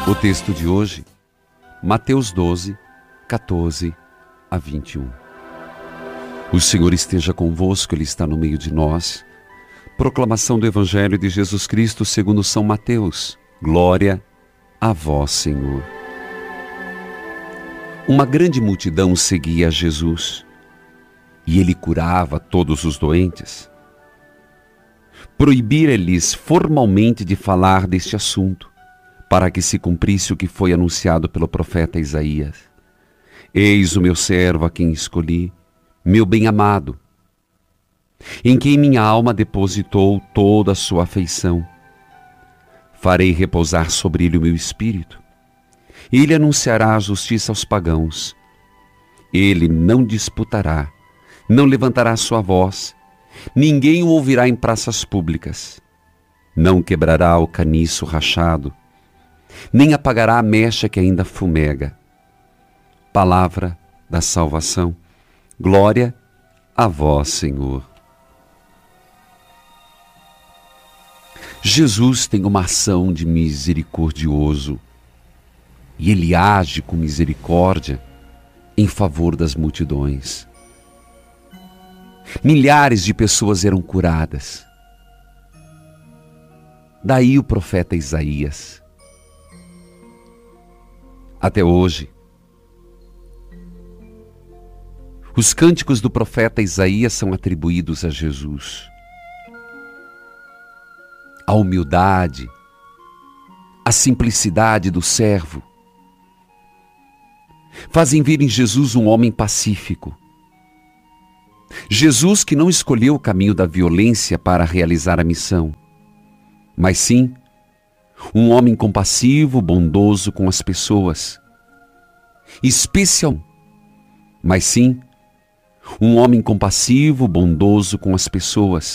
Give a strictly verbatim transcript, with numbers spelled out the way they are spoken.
O texto de hoje, Mateus doze, quatorze a vinte e um. O Senhor esteja convosco, Ele está no meio de nós. Proclamação do Evangelho de Jesus Cristo segundo São Mateus. Glória a vós, Senhor. Uma grande multidão seguia a Jesus, e Ele curava todos os doentes. Proibira-lhes formalmente de falar deste assunto, para que se cumprisse o que foi anunciado pelo profeta Isaías. Eis o meu servo a quem escolhi, meu bem-amado, em quem minha alma depositou toda a sua afeição. Farei repousar sobre ele o meu espírito. Ele anunciará a justiça aos pagãos. Ele não disputará, não levantará sua voz. Ninguém o ouvirá em praças públicas. Não quebrará o caniço rachado, nem apagará a mecha que ainda fumega. Palavra da salvação. Glória a vós, Senhor. Jesus tem uma ação de misericordioso e Ele age com misericórdia em favor das multidões. Milhares de pessoas eram curadas. Daí o profeta Isaías. Até hoje, os cânticos do profeta Isaías são atribuídos a Jesus. A humildade, a simplicidade do servo fazem ver em Jesus um homem pacífico. Jesus que não escolheu o caminho da violência para realizar a missão, mas sim um homem compassivo, bondoso com as pessoas, especial, mas sim um homem compassivo, bondoso com as pessoas,